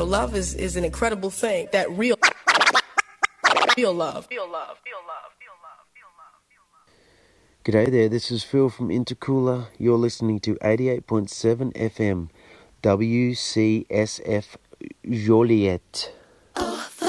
love is an incredible thing. That real love. G'day there, this is Phil from Intercooler. You're listening to 88.7 FM, WCSF Joliet. Oh,